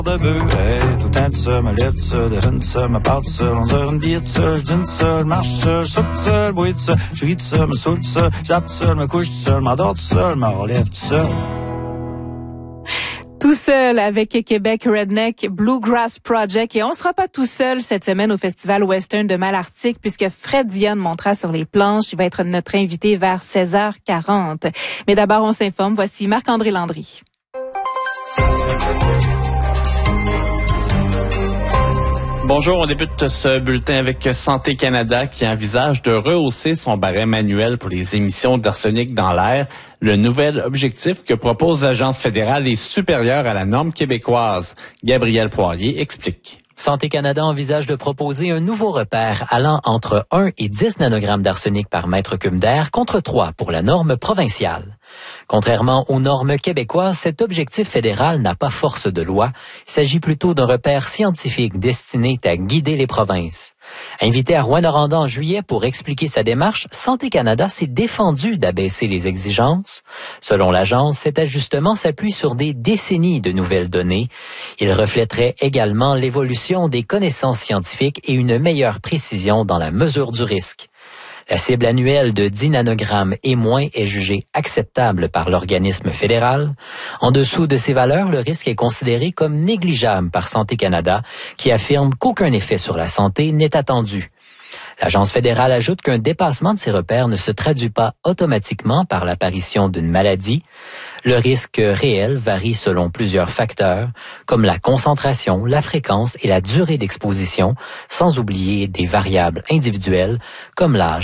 de bœuf, hey, tout un de ça, me lève de ça, de de ça, me parle de ça, 11 heures, une billet de ça, je dîne de ça, je marche de ça, je saute de ça, je bois de ça, je ris de ça, me saoule de ça, j'appe de ça, je me couche de ça, je m'endors de ça, je me relève de ça. Tout seul avec Québec Redneck Bluegrass Project. Et on sera pas tout seul cette semaine au Festival Western de Malartic puisque Fred Dionne montera sur les planches. Il va être notre invité vers 16h40. Mais d'abord, on s'informe. Voici Marc-André Landry. Bonjour, on débute ce bulletin avec Santé Canada qui envisage de rehausser son barème annuel pour les émissions d'arsenic dans l'air. Le nouvel objectif que propose l'Agence fédérale est supérieur à la norme québécoise. Gabriel Poirier explique. Santé Canada envisage de proposer un nouveau repère allant entre 1 et 10 nanogrammes d'arsenic par mètre cube d'air contre 3 pour la norme provinciale. Contrairement aux normes québécoises, cet objectif fédéral n'a pas force de loi. Il s'agit plutôt d'un repère scientifique destiné à guider les provinces. Invité à Rouyn-Noranda en juillet pour expliquer sa démarche, Santé Canada s'est défendu d'abaisser les exigences. Selon l'agence, cet ajustement s'appuie sur des décennies de nouvelles données. Il reflèterait également l'évolution des connaissances scientifiques et une meilleure précision dans la mesure du risque. La cible annuelle de 10 nanogrammes et moins est jugée acceptable par l'organisme fédéral. En dessous de ces valeurs, le risque est considéré comme négligeable par Santé Canada, qui affirme qu'aucun effet sur la santé n'est attendu. L'Agence fédérale ajoute qu'un dépassement de ces repères ne se traduit pas automatiquement par l'apparition d'une maladie. Le risque réel varie selon plusieurs facteurs, comme la concentration, la fréquence et la durée d'exposition, sans oublier des variables individuelles comme l'âge,